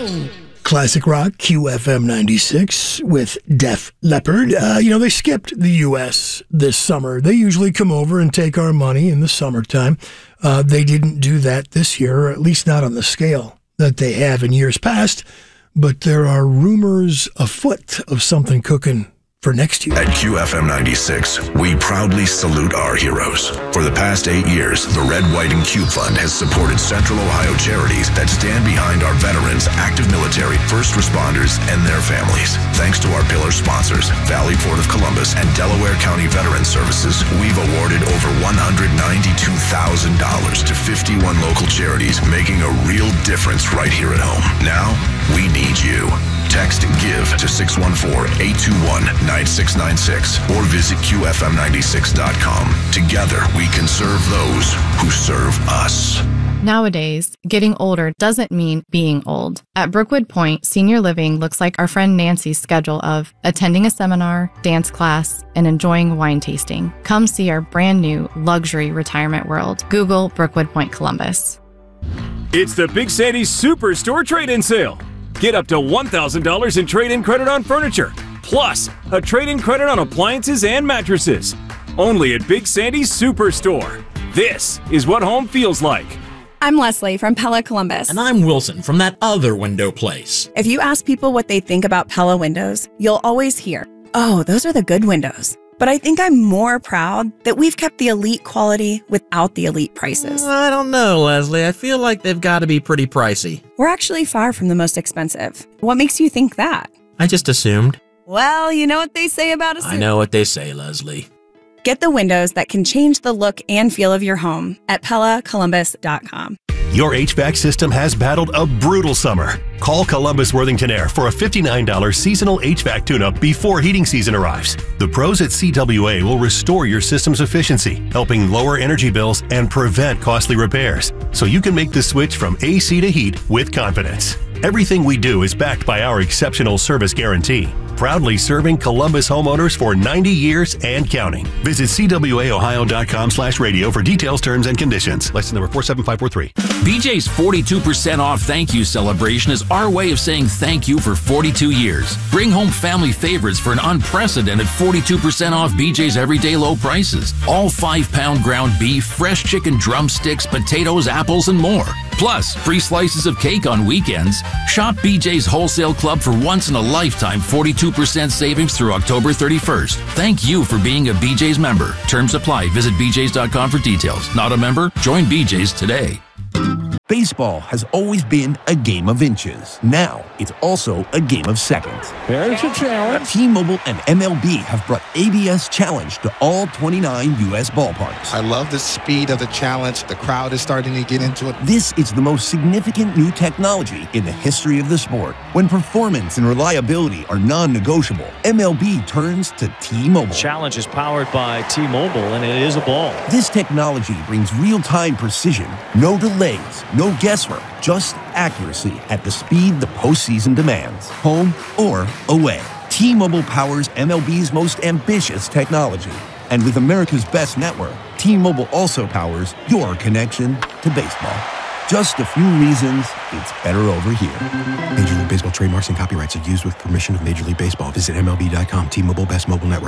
Classic rock, QFM 96 with Def Leppard. They skipped the U.S. this summer. They usually come over and take our money in the summertime. They didn't do that this year, or at least not on the scale that they have in years past. But there are rumors afoot of something cooking for next year. At QFM 96, we proudly salute our heroes. For the past 8 years, the Red, White, and Cube Fund has supported Central Ohio charities that stand behind our veterans, active military, first responders, and their families. Thanks to our pillar sponsors, Valley Port of Columbus and Delaware County Veterans Services, we've awarded over $192,000 to 51 local charities, making a real difference right here at home. Now, we need you. Text GIVE to 614-821-9696 or visit QFM96.com. Together, we can serve those who serve us. Nowadays, getting older doesn't mean being old. At Brookwood Point, senior living looks like our friend Nancy's schedule of attending a seminar, dance class, and enjoying wine tasting. Come see our brand new luxury retirement world. Google Brookwood Point Columbus. It's the Big Sandy's Superstore trade-in sale. Get up to $1,000 in trade-in credit on furniture, plus a trade-in credit on appliances and mattresses. Only at Big Sandy's Superstore. This is what home feels like. I'm Leslie from Pella Columbus. And I'm Wilson from that other window place. If you ask people what they think about Pella windows, you'll always hear, "Oh, those are the good windows." But I think I'm more proud that we've kept the elite quality without the elite prices. I don't know, Leslie. I feel like they've got to be pretty pricey. We're actually far from the most expensive. What makes you think that? I just assumed. Well, you know what they say about us. I know what they say, Leslie. Get the windows that can change the look and feel of your home at PellaColumbus.com. Your HVAC system has battled a brutal summer. Call Columbus Worthington Air for a $59 seasonal HVAC tune-up before heating season arrives. The pros at CWA will restore your system's efficiency, helping lower energy bills and prevent costly repairs, so you can make the switch from AC to heat with confidence. Everything we do is backed by our exceptional service guarantee, proudly serving Columbus homeowners for 90 years and counting. Visit CWAOhio.com/radio for details, terms, and conditions. License number 47543. BJ's 42% off thank you celebration is our way of saying thank you for 42 years. Bring home family favorites for an unprecedented 42% off BJ's everyday low prices. All 5-pound ground beef, fresh chicken drumsticks, potatoes, apples, and more. Plus, free slices of cake on weekends. Shop BJ's Wholesale Club for once-in-a-lifetime 42% savings through October 31st. Thank you for being a BJ's member. Terms apply. Visit bjs.com for details. Not a member? Join BJ's today. Baseball has always been a game of inches. Now, it's also a game of seconds. There's a challenge. T-Mobile and MLB have brought ABS Challenge to all 29 U.S. ballparks. I love the speed of the challenge. The crowd is starting to get into it. This is the most significant new technology in the history of the sport. When performance and reliability are non-negotiable, MLB turns to T-Mobile. Challenge is powered by T-Mobile, and it is a ball. This technology brings real-time precision, no delays, no guesswork, just accuracy at the speed the postseason demands, home or away. T-Mobile powers MLB's most ambitious technology. And with America's best network, T-Mobile also powers your connection to baseball. Just a few reasons it's better over here. Major League Baseball trademarks and copyrights are used with permission of Major League Baseball. Visit MLB.com. T-Mobile, best mobile network.